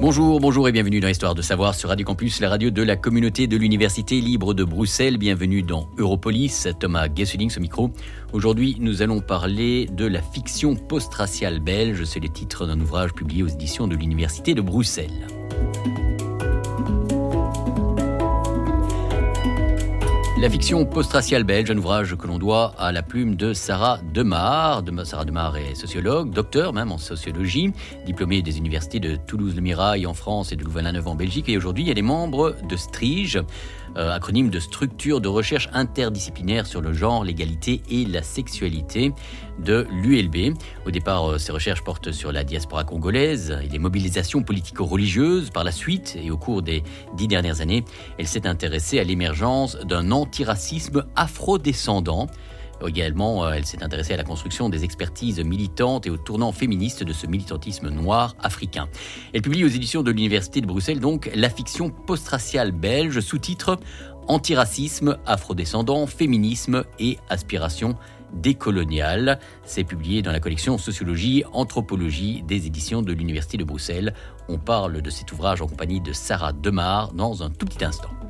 Bonjour et bienvenue dans Histoire de savoir sur Radio Campus, la radio de la communauté de l'Université libre de Bruxelles. Bienvenue dans Europolis, Thomas Gesseling au micro. Aujourd'hui, nous allons parler de la fiction post-raciale belge. C'est le titre d'un ouvrage publié aux éditions de l'Université de Bruxelles. La fiction post-raciale belge, un ouvrage que l'on doit à la plume de Sarah Demar. Sarah Demar est sociologue, docteur même en sociologie, diplômée des universités de Toulouse-Le Mirail en France et de Louvain-la-Neuve en Belgique. Et aujourd'hui, elle est membre de STRIGE, acronyme de structure de recherche interdisciplinaire sur le genre, l'égalité et la sexualité de l'ULB. Au départ, ses recherches portent sur la diaspora congolaise et les mobilisations politico-religieuses. Par la suite, et au cours des 10 dernières années, elle s'est intéressée à l'émergence d'un antiracisme afrodescendant. Également, elle s'est intéressée à la construction des expertises militantes et au tournant féministe de ce militantisme noir africain. Elle publie aux éditions de l'Université de Bruxelles donc la fiction post-raciale belge, sous-titre Antiracisme, afrodescendant, féminisme et aspiration décoloniale. C'est publié dans la collection Sociologie, Anthropologie des éditions de l'Université de Bruxelles. On parle de cet ouvrage en compagnie de Sarah Demar dans un tout petit instant.